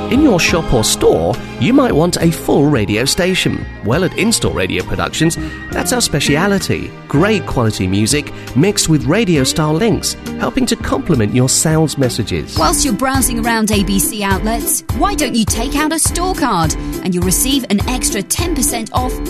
In your shop or store, you might want a full radio station. Well, at In-Store Radio Productions, that's our speciality. Great quality music mixed with radio-style links, helping to complement your sales messages. Whilst you're browsing around ABC outlets, why don't you take out a store card and you'll receive an extra 10% off